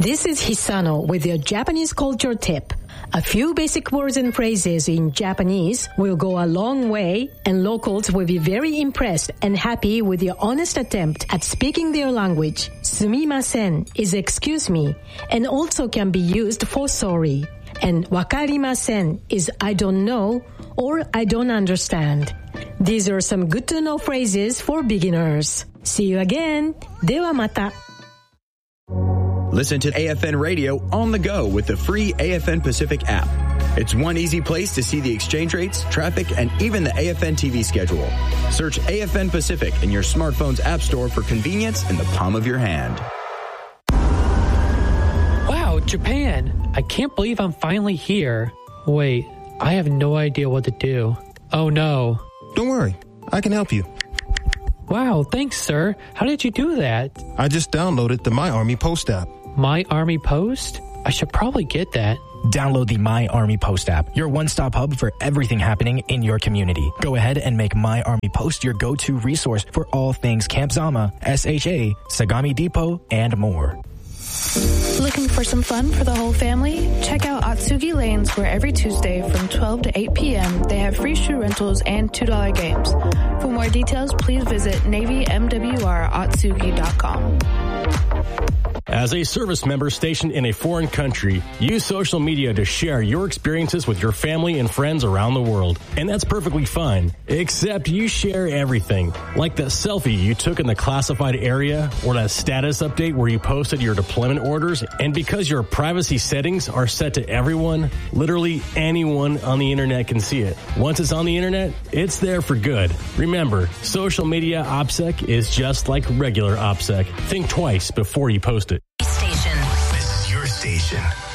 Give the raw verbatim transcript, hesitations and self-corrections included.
This is Hisano with your Japanese culture tip. A few basic words and phrases in Japanese will go a long way, and locals will be very impressed and happy with your honest attempt at speaking their language. Sumimasen is excuse me, and also can be used for sorry. And wakarimasen is I don't know or I don't understand. These are some good to know phrases for beginners. See you again. ではまた. Listen to A F N Radio on the go with the free A F N Pacific app. It's one easy place to see the exchange rates, traffic, and even the A F N T V schedule. Search A F N Pacific in your smartphone's app store for convenience in the palm of your hand. Wow, Japan! I can't believe I'm finally here. Wait, I have no idea what to do. Oh no. Don't worry, I can help you. Wow, thanks, sir. How did you do that? I just downloaded the My Army Post app. My Army Post? I should probably get that. Download the My Army Post app, your one-stop hub for everything happening in your community. Go ahead and make My Army Post your go-to resource for all things Camp Zama, S H A, Sagami Depot, and more. Looking for some fun for the whole family? Check out Atsugi Lanes, where every Tuesday from twelve to eight p.m. they have free shoe rentals and two dollar games. For more details, please visit navy m w r atsugi dot com. As a service member stationed in a foreign country, use social media to share your experiences with your family and friends around the world. And that's perfectly fine, except you share everything. Like that selfie you took in the classified area, or that status update where you posted your deployment orders. And because your privacy settings are set to everyone, literally anyone on the internet can see it. Once it's on the internet, it's there for good. Remember, social media OPSEC is just like regular OPSEC. Think twice before you post it. Station. This is your station.